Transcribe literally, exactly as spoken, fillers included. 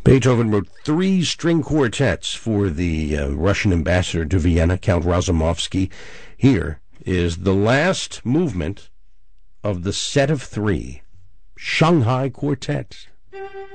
Beethoven wrote three string quartets for the uh, Russian ambassador to Vienna, Count Razumovsky. Here is the last movement of the set of three, Shanghai Quartet.